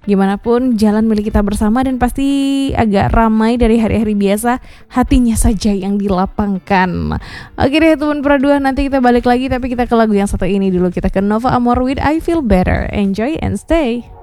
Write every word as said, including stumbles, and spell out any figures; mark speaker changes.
Speaker 1: Gimana pun jalan milik kita bersama dan pasti agak ramai dari hari-hari biasa, hatinya saja yang dilapangkan. Oke deh teman peraduan, nanti kita balik lagi tapi kita ke lagu yang satu ini dulu. Kita ke Nova Amor with I Feel Better. Enjoy and stay.